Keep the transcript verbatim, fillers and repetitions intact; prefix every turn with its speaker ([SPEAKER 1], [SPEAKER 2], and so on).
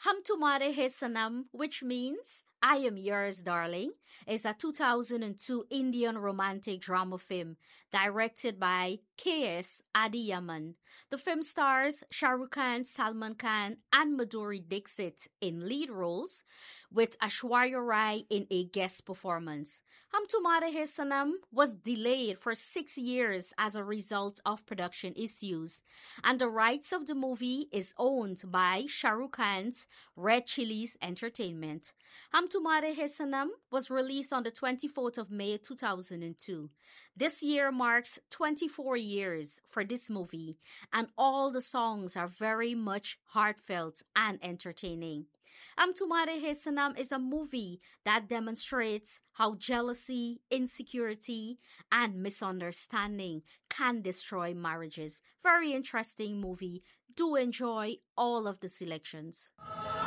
[SPEAKER 1] Hum Tumhare Hai Sanam, which means I Am Yours, Darling, is a two thousand two Indian romantic drama film directed by K S. Adiyaman. The film stars Shah Rukh Khan, Salman Khan, and Madhuri Dixit in lead roles, with Aishwarya Rai in a guest performance. Hum Tumhare Hai Sanam was delayed for six years as a result of production issues, and the rights of the movie is owned by Shah Rukh Khan's Red Chillies Entertainment. Hum Tumhare Hai Sanam was released on the twenty-fourth of May two thousand two. This year marks twenty-four years for this movie, and all the songs are very much heartfelt and entertaining. Hum Tumhare Hai Sanam is a movie that demonstrates how jealousy, insecurity, and misunderstanding can destroy marriages. Very interesting movie. Do enjoy all of the selections.